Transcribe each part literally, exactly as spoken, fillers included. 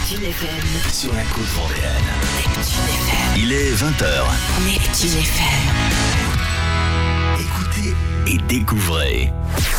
Neptune F M. Sur la côte vendéenne. Neptune F M. Il est vingt heures. Neptune F M. Écoutez et découvrez.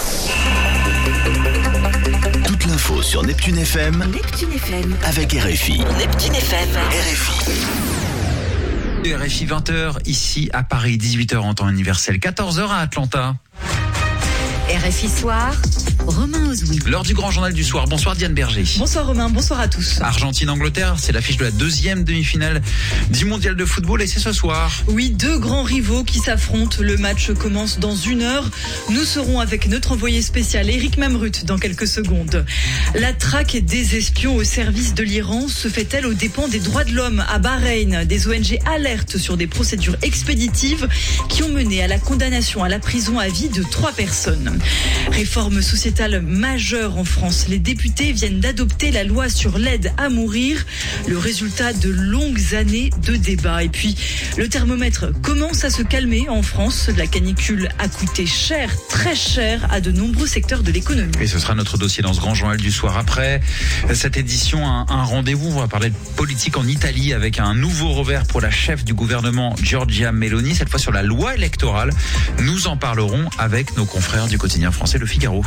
Toute l'info sur Neptune F M. Neptune F M. Avec R F I. Neptune F M. R F I. R F I vingt heures ici à Paris, dix-huit heures en temps universel, quatorze heures à Atlanta. R F I Soir, Romain Ozoui. L'heure du grand journal du soir. Bonsoir Diane Berger. Bonsoir Romain, bonsoir à tous. Argentine-Angleterre, c'est l'affiche de la deuxième demi-finale du mondial de football et c'est ce soir. Oui, deux grands rivaux qui s'affrontent. Le match commence dans une heure. Nous serons avec notre envoyé spécial Eric Mamrut dans quelques secondes. La traque des espions au service de l'Iran se fait-elle aux dépens des droits de l'homme à Bahreïn? Des O N G alertent sur des procédures expéditives qui ont mené à la condamnation à la prison à vie de trois personnes. Réforme sociétale majeure en France. Les députés viennent d'adopter la loi sur l'aide à mourir, le résultat de longues années de débats. Et puis, le thermomètre commence à se calmer en France. La canicule a coûté cher, très cher, à de nombreux secteurs de l'économie. Et ce sera notre dossier dans ce grand journal du soir. Après cette édition, un, un rendez-vous. On va parler de politique en Italie avec un nouveau revers pour la chef du gouvernement Giorgia Meloni, cette fois sur la loi électorale. Nous en parlerons avec nos confrères du quotidien français Le Figaro.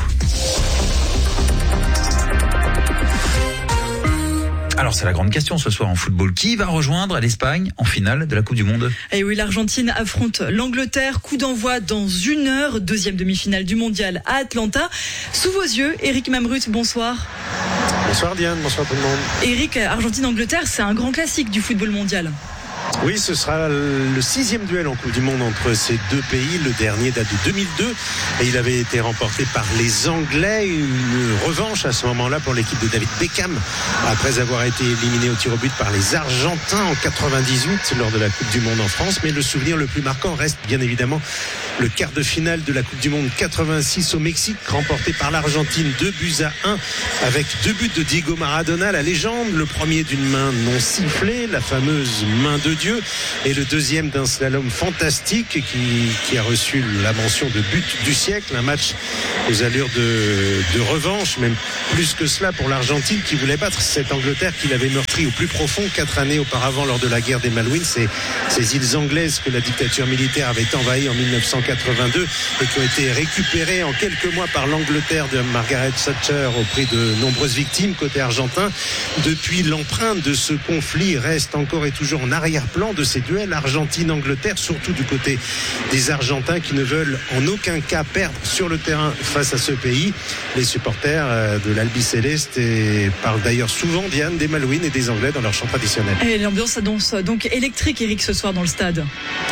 Alors c'est la grande question ce soir en football. Qui va rejoindre l'Espagne en finale de la Coupe du Monde? Et oui, l'Argentine affronte l'Angleterre. Coup d'envoi dans une heure. Deuxième demi-finale du mondial à Atlanta. Sous vos yeux, Eric Mamrut, bonsoir. Bonsoir Diane, bonsoir tout le monde. Eric, Argentine-Angleterre, c'est un grand classique du football mondial. Oui, ce sera le sixième duel en Coupe du Monde entre ces deux pays. Le dernier date de deux mille deux et il avait été remporté par les Anglais. Une revanche à ce moment-là pour l'équipe de David Beckham après avoir été éliminé au tir au but par les Argentins en quatre-vingt-dix-huit lors de la Coupe du Monde en France. Mais le souvenir le plus marquant reste bien évidemment le quart de finale de la Coupe du Monde quatre-vingt-six au Mexique, remporté par l'Argentine deux buts à un avec deux buts de Diego Maradona, la légende. Le premier d'une main non sifflée, la fameuse main de Dieu, et le deuxième d'un slalom fantastique qui, qui a reçu la mention de but du siècle. Un match aux allures de, de revanche, même plus que cela pour l'Argentine qui voulait battre cette Angleterre qui l'avait meurtrie au plus profond quatre années auparavant lors de la guerre des Malouines. Ces, ces îles anglaises que la dictature militaire avait envahies en mille neuf cent quatre-vingt-deux et qui ont été récupérées en quelques mois par l'Angleterre de Margaret Thatcher au prix de nombreuses victimes côté argentin. Depuis, l'empreinte de ce conflit reste encore et toujours en arrière-plan de ces duels Argentine-Angleterre, surtout du côté des Argentins qui ne veulent en aucun cas perdre sur le terrain face à ce pays. Les supporters de l'Albiceleste parlent d'ailleurs souvent, Diane, des Malouines et des Anglais dans leur chant traditionnel. Et l'ambiance s'annonce donc électrique, Eric, ce soir dans le stade.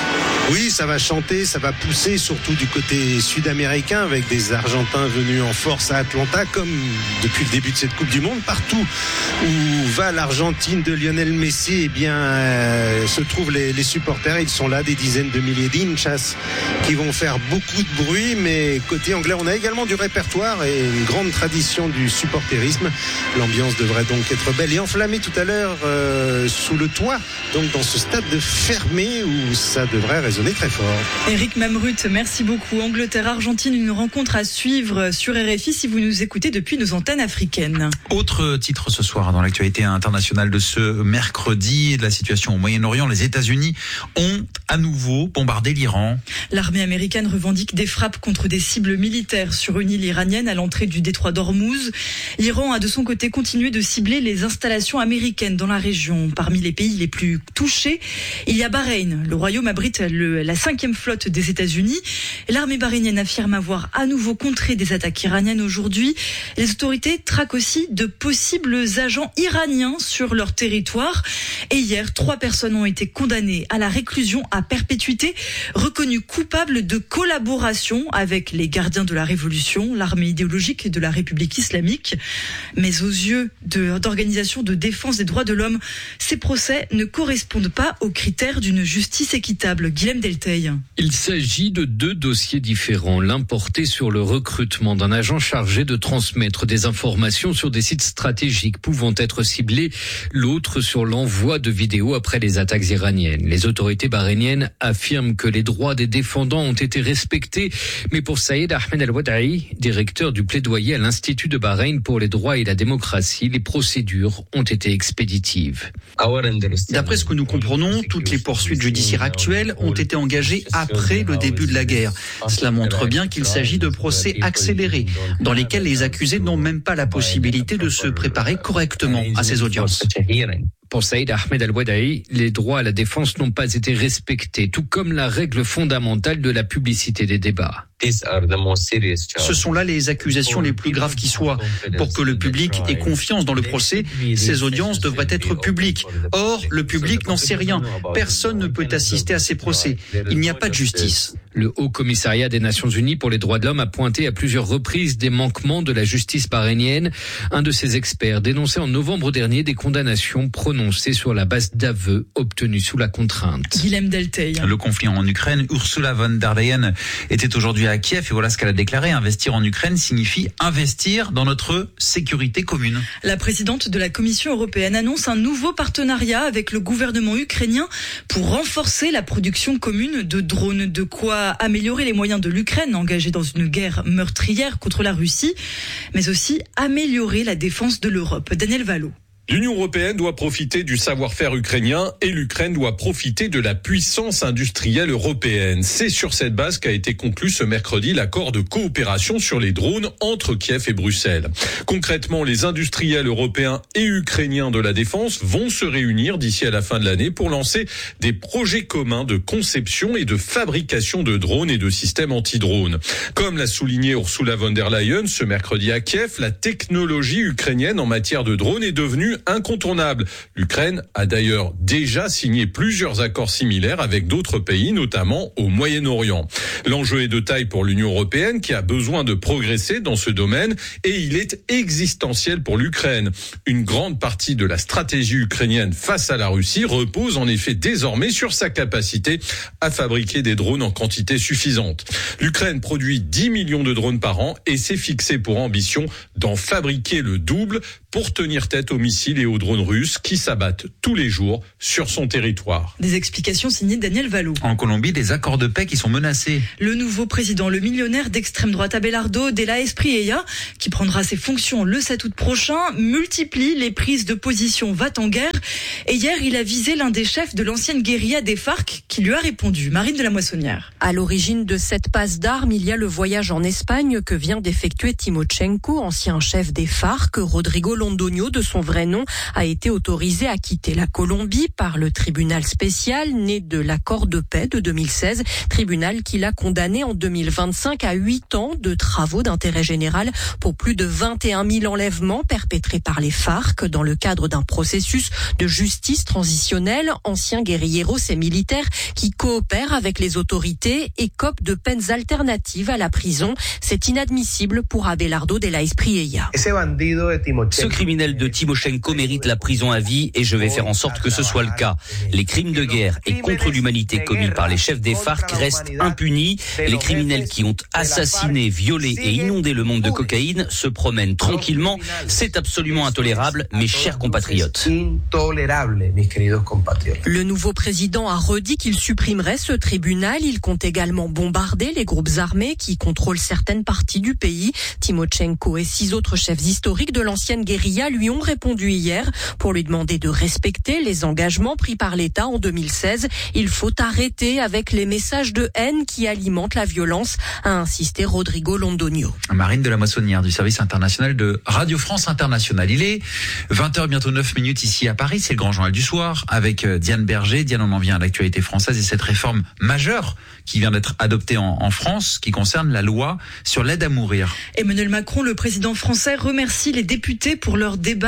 Oui, ça va chanter, ça va pousser, surtout du côté sud-américain, avec des Argentins venus en force à Atlanta, comme depuis le début de cette Coupe du Monde. Partout où va l'Argentine de Lionel Messi, eh bien, euh, se trouvent les, les supporters. Ils sont là, des dizaines de milliers d'inchas qui vont faire beaucoup de bruit. Mais côté anglais, on a également du répertoire et une grande tradition du supporterisme. L'ambiance devrait donc être belle et enflammée tout à l'heure euh, sous le toit, donc dans ce stade fermé où ça devrait résonner très fort. Eric Mamrut, merci beaucoup. Angleterre-Argentine, une rencontre à suivre sur R F I si vous nous écoutez depuis nos antennes africaines. Autre titre ce soir dans l'actualité internationale de ce mercredi, de la situation au Moyen-Orient. Les États-Unis ont à nouveau bombardé l'Iran. L'armée américaine revendique des frappes contre des cibles militaires sur une île iranienne à l'entrée du détroit d'Ormuz. L'Iran a de son côté continué de cibler les installations américaines dans la région. Parmi les pays les plus touchés, il y a Bahreïn. Le royaume abrite le la cinquième flotte des États-Unis. L'armée bahreïnienne affirme avoir à nouveau contré des attaques iraniennes aujourd'hui. Les autorités traquent aussi de possibles agents iraniens sur leur territoire. Et hier, trois personnes ont été condamnées à la réclusion à perpétuité, reconnues coupables de collaboration avec les gardiens de la Révolution, l'armée idéologique de la République islamique. Mais aux yeux de, d'organisations de défense des droits de l'homme, ces procès ne correspondent pas aux critères d'une justice équitable. Guilhem Guilhem Delteil. Il s'agit de deux dossiers différents. L'un porté sur le recrutement d'un agent chargé de transmettre des informations sur des sites stratégiques pouvant être ciblés. L'autre sur l'envoi de vidéos après les attaques iraniennes. Les autorités bahreïniennes affirment que les droits des défendants ont été respectés. Mais pour Saïd Ahmed Al-Wada'i, directeur du plaidoyer à l'Institut de Bahreïn pour les droits et la démocratie, les procédures ont été expéditives. D'après ce que nous comprenons, toutes les poursuites judiciaires actuelles ont été engagées après le début de la guerre. Cela montre bien qu'il s'agit de procès accélérés, dans lesquels les accusés n'ont même pas la possibilité de se préparer correctement à ces audiences. Pour Saïd Ahmed Al-Wada'i, les droits à la défense n'ont pas été respectés, tout comme la règle fondamentale de la publicité des débats. Ce sont là les accusations les plus graves qui soient. Pour que le public ait confiance dans le procès, ces audiences devraient être publiques. Or, le public n'en sait rien. Personne ne peut assister à ces procès. Il n'y a pas de justice. Le Haut Commissariat des Nations Unies pour les droits de l'homme a pointé à plusieurs reprises des manquements de la justice bahreïnienne. Un de ses experts dénonçait en novembre dernier des condamnations prononcées sur la base d'aveux obtenus sous la contrainte. Guilhem Delteil. Le conflit en Ukraine, Ursula von der Leyen était aujourd'hui à Kiev et voilà ce qu'elle a déclaré. Investir en Ukraine signifie investir dans notre sécurité commune. La présidente de la Commission européenne annonce un nouveau partenariat avec le gouvernement ukrainien pour renforcer la production commune de drones. De quoi améliorer les moyens de l'Ukraine engagée dans une guerre meurtrière contre la Russie, mais aussi améliorer la défense de l'Europe. Daniel Vallot. L'Union européenne doit profiter du savoir-faire ukrainien et l'Ukraine doit profiter de la puissance industrielle européenne. C'est sur cette base qu'a été conclu ce mercredi l'accord de coopération sur les drones entre Kiev et Bruxelles. Concrètement, les industriels européens et ukrainiens de la défense vont se réunir d'ici à la fin de l'année pour lancer des projets communs de conception et de fabrication de drones et de systèmes anti-drones. Comme l'a souligné Ursula von der Leyen ce mercredi à Kiev, la technologie ukrainienne en matière de drones est devenue incontournable. L'Ukraine a d'ailleurs déjà signé plusieurs accords similaires avec d'autres pays, notamment au Moyen-Orient. L'enjeu est de taille pour l'Union européenne qui a besoin de progresser dans ce domaine et il est existentiel pour l'Ukraine. Une grande partie de la stratégie ukrainienne face à la Russie repose en effet désormais sur sa capacité à fabriquer des drones en quantité suffisante. L'Ukraine produit dix millions de drones par an et s'est fixé pour ambition d'en fabriquer le double pour tenir tête aux missiles et aux drones russes qui s'abattent tous les jours sur son territoire. Des explications signées Daniel Vallot. En Colombie, des accords de paix qui sont menacés. Le nouveau président, le millionnaire d'extrême droite Abelardo de la Espriella, qui prendra ses fonctions le sept août prochain, multiplie les prises de position va en guerre. Et hier, il a visé l'un des chefs de l'ancienne guérilla des FARC qui lui a répondu. Marine de la Moissonnière. À l'origine de cette passe d'armes, il y a le voyage en Espagne que vient d'effectuer Timochenko, ancien chef des FARC. Rodrigo Londoño, de son vrai nom, a été autorisé à quitter la Colombie par le tribunal spécial né de l'accord de paix de deux mille seize, tribunal qui l'a condamné en deux mille vingt-cinq à huit ans de travaux d'intérêt général pour plus de vingt et un mille enlèvements perpétrés par les FARC dans le cadre d'un processus de justice transitionnelle. Anciens guérilleros et militaires qui coopèrent avec les autorités et copent de peines alternatives à la prison. C'est inadmissible pour Abelardo de la Espriella. Ce criminel de Timochenko mérite la prison à vie et je vais faire en sorte que ce soit le cas. Les crimes de guerre et contre l'humanité commis par les chefs des FARC restent impunis. Les criminels qui ont assassiné, violé et inondé le monde de cocaïne se promènent tranquillement. C'est absolument intolérable, mes chers compatriotes. Le nouveau président a redit qu'il supprimerait ce tribunal. Il compte également bombarder les groupes armés qui contrôlent certaines parties du pays. Timochenko et six autres chefs historiques de l'ancienne guérilla lui ont répondu hier pour lui demander de respecter les engagements pris par l'État en deux mille seize. Il faut arrêter avec les messages de haine qui alimentent la violence, a insisté Rodrigo Londoño. Marine de la Moissonnière du service international de Radio France Internationale. Il est vingt heures, bientôt neuf minutes ici à Paris. C'est le grand journal du soir avec Diane Berger. Diane, on en vient à l'actualité française et cette réforme majeure qui vient d'être adoptée en, en France qui concerne la loi sur l'aide à mourir. Emmanuel Macron, le président français, remercie les députés pour leur débat constructif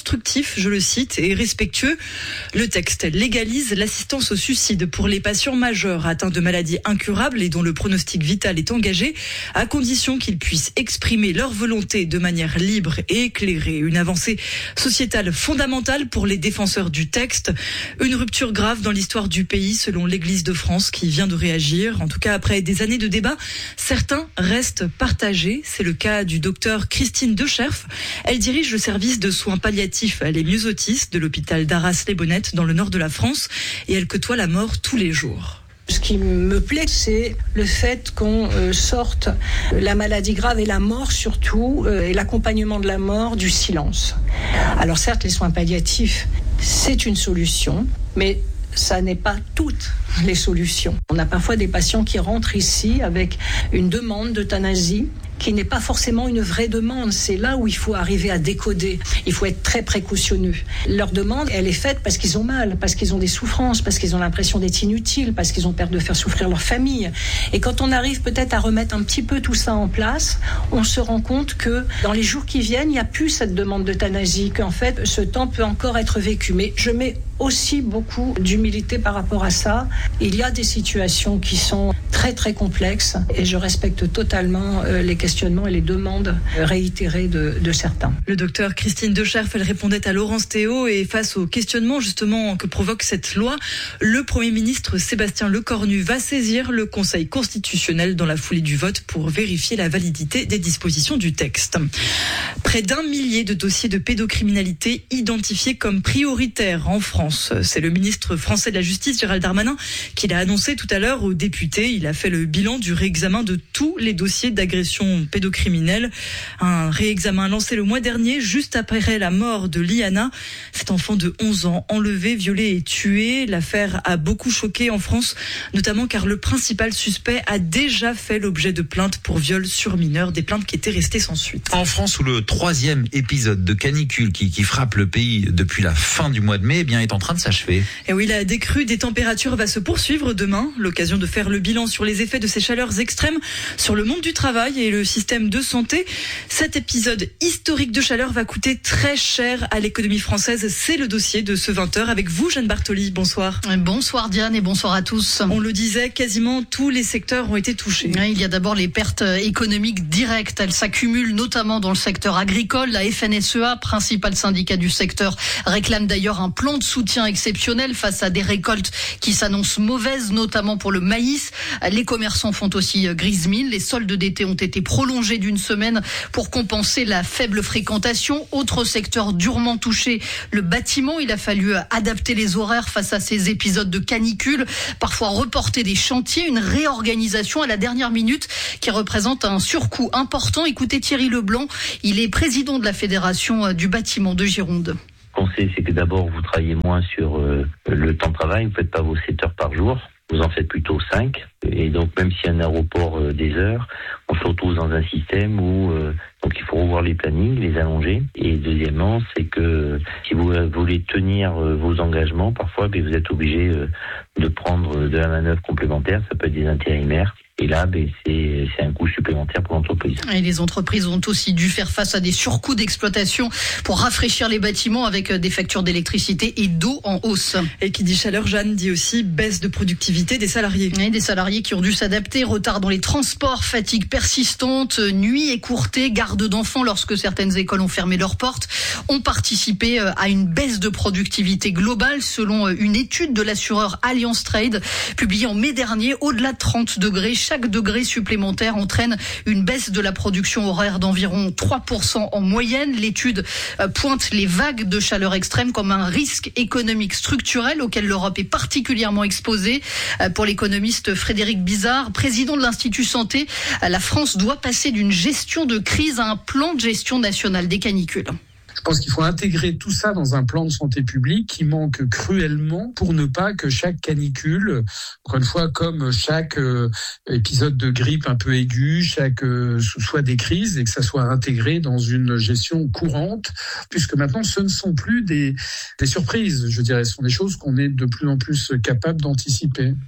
constructif, je le cite, et respectueux. Le texte légalise l'assistance au suicide pour les patients majeurs atteints de maladies incurables et dont le pronostic vital est engagé, à condition qu'ils puissent exprimer leur volonté de manière libre et éclairée. Une avancée sociétale fondamentale pour les défenseurs du texte. Une rupture grave dans l'histoire du pays, selon l'Église de France, qui vient de réagir. En tout cas, après des années de débat, certains restent partagés. C'est le cas du docteur Christine Decherf. Elle dirige le service de soins palliatifs à les mieux autistes de l'hôpital d'Arras-les-Bonnettes dans le nord de la France et elle côtoie la mort tous les jours. Ce qui me plaît, c'est le fait qu'on euh, sorte la maladie grave et la mort surtout, euh, et l'accompagnement de la mort du silence. Alors certes, les soins palliatifs, c'est une solution, mais ça n'est pas toutes les solutions. On a parfois des patients qui rentrent ici avec une demande d'euthanasie qui n'est pas forcément une vraie demande. C'est là où il faut arriver à décoder. Il faut être très précautionneux. Leur demande, elle est faite parce qu'ils ont mal, parce qu'ils ont des souffrances, parce qu'ils ont l'impression d'être inutiles, parce qu'ils ont peur de faire souffrir leur famille. Et quand on arrive peut-être à remettre un petit peu tout ça en place, on se rend compte que dans les jours qui viennent, il n'y a plus cette demande d'euthanasie, qu'en fait, ce temps peut encore être vécu. Mais je mets aussi beaucoup d'humilité par rapport à ça. Il y a des situations qui sont très très complexes et je respecte totalement euh, les questionnements et les demandes réitérées de, de certains. Le docteur Christine Decherf, elle répondait à Laurence Théo et face au questionnement justement que provoque cette loi, le Premier ministre Sébastien Lecornu va saisir le Conseil constitutionnel dans la foulée du vote pour vérifier la validité des dispositions du texte. Près d'un millier de dossiers de pédocriminalité identifiés comme prioritaires en France. C'est le ministre français de la Justice, Gérald Darmanin, qui l'a annoncé tout à l'heure aux députés. Il a fait le bilan du réexamen de tous les dossiers d'agression pédocriminelle. Un réexamen lancé le mois dernier, juste après la mort de Liana, cet enfant de onze ans enlevé, violé et tué. L'affaire a beaucoup choqué en France, notamment car le principal suspect a déjà fait l'objet de plaintes pour viol sur mineur, des plaintes qui étaient restées sans suite. En France, où le troisième épisode de canicule qui, qui frappe le pays depuis la fin du mois de mai, eh bien, est en train de s'achever. Et oui, la décrue des températures va se poursuivre demain. L'occasion de faire le bilan sur les effets de ces chaleurs extrêmes sur le monde du travail et le système de santé. Cet épisode historique de chaleur va coûter très cher à l'économie française. C'est le dossier de ce vingt heures avec vous, Jeanne Bartoli. Bonsoir. Bonsoir Diane et bonsoir à tous. On le disait, quasiment tous les secteurs ont été touchés. Il y a d'abord les pertes économiques directes. Elles s'accumulent notamment dans le secteur agricole. La F N S E A, principal syndicat du secteur, réclame d'ailleurs un plan de soutien exceptionnel face à des récoltes qui s'annoncent mauvaises, notamment pour le maïs. Les commerçants font aussi grise mine. Les soldes d'été ont été prolongés d'une semaine pour compenser la faible fréquentation. Autre secteur durement touché, le bâtiment. Il a fallu adapter les horaires face à ces épisodes de canicule, parfois reporter des chantiers, une réorganisation à la dernière minute qui représente un surcoût important. Écoutez Thierry Leblanc, il est président de la Fédération du bâtiment de Gironde. Ce qu'on sait, c'est que d'abord, vous travaillez moins sur euh, le temps de travail, vous ne faites pas vos sept heures par jour, vous en faites plutôt cinq. Et donc, même s'il y a un aéroport euh, des heures, on se retrouve dans un système où euh, donc il faut revoir les plannings, les allonger. Et deuxièmement, c'est que si vous voulez tenir euh, vos engagements, parfois, ben, vous êtes obligé euh, de prendre de la manœuvre complémentaire, ça peut être des intérimaires. Et là, ben, c'est, c'est un coût supplémentaire pour l'entreprise. Et les entreprises ont aussi dû faire face à des surcoûts d'exploitation pour rafraîchir les bâtiments avec des factures d'électricité et d'eau en hausse. Et qui dit chaleur, Jeanne, dit aussi baisse de productivité des salariés. Et des salariés qui ont dû s'adapter, retard dans les transports, fatigue persistante, nuits écourtées, garde d'enfants lorsque certaines écoles ont fermé leurs portes, ont participé à une baisse de productivité globale selon une étude de l'assureur Allianz Trade publiée en mai dernier. Au-delà de trente degrés, chaque degré supplémentaire entraîne une baisse de la production horaire d'environ trois pour cent en moyenne. L'étude pointe les vagues de chaleur extrême comme un risque économique structurel auquel l'Europe est particulièrement exposée. Pour l'économiste Frédéric Bizard, président de l'Institut Santé, la France doit passer d'une gestion de crise à un plan de gestion national des canicules. Je pense qu'il faut intégrer tout ça dans un plan de santé publique qui manque cruellement pour ne pas que chaque canicule, encore une fois, comme chaque euh, épisode de grippe un peu aigu, chaque euh, soit des crises et que ça soit intégré dans une gestion courante, puisque maintenant ce ne sont plus des, des surprises, je dirais, ce sont des choses qu'on est de plus en plus capable d'anticiper.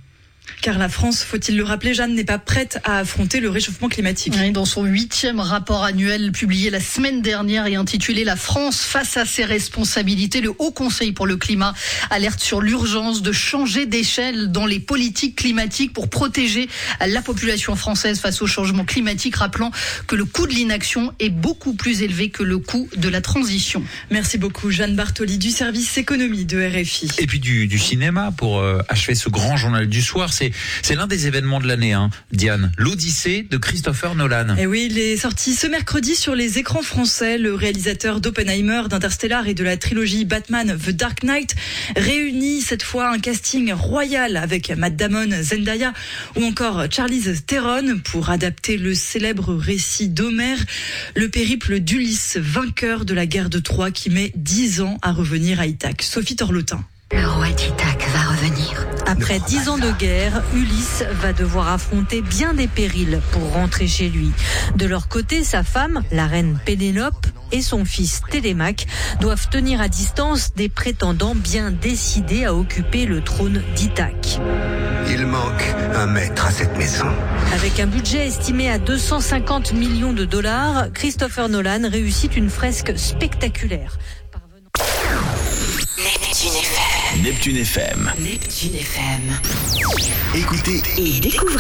Car la France, faut-il le rappeler, Jeanne, n'est pas prête à affronter le réchauffement climatique. Oui, dans son huitième rapport annuel publié la semaine dernière et intitulé « La France face à ses responsabilités », le Haut Conseil pour le climat alerte sur l'urgence de changer d'échelle dans les politiques climatiques pour protéger la population française face au changement climatique, rappelant que le coût de l'inaction est beaucoup plus élevé que le coût de la transition. Merci beaucoup, Jeanne Bartoli du service économie de R F I. Et puis du, du cinéma pour euh, achever ce grand journal du soir. C'est, c'est l'un des événements de l'année, hein, Diane. L'Odyssée de Christopher Nolan. Et oui, il est sorti ce mercredi sur les écrans français. Le réalisateur d'Oppenheimer, d'Interstellar et de la trilogie Batman The Dark Knight réunit cette fois un casting royal avec Matt Damon, Zendaya ou encore Charlize Theron pour adapter le célèbre récit d'Homère, le périple d'Ulysse, vainqueur de la guerre de Troie qui met dix ans à revenir à Ithaque. Sophie Torlotin. Le roi d'Ithaque va revenir. Après dix ans de guerre, Ulysse va devoir affronter bien des périls pour rentrer chez lui. De leur côté, sa femme, la reine Pénélope, et son fils Télémaque doivent tenir à distance des prétendants bien décidés à occuper le trône d'Ithaque. Il manque un maître à cette maison. Avec un budget estimé à deux cent cinquante millions de dollars, Christopher Nolan réussit une fresque spectaculaire. Neptune F M. Neptune F M. Écoutez et découvrez.